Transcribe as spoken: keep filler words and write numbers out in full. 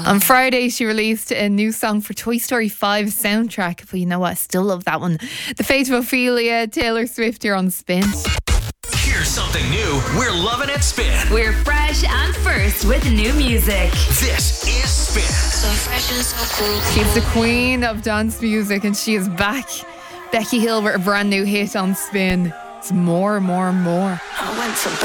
On Friday, she released a new song for Toy Story five soundtrack. But you know what? I still love that one. The Fate of Ophelia, Taylor Swift here on Spin. Here's something new we're loving at Spin. We're fresh and first with new music. This is Spin. So fresh and so cool. She's the queen of dance music and she is back. Becky Hill with a brand new hit on Spin. It's more, more, more. I went to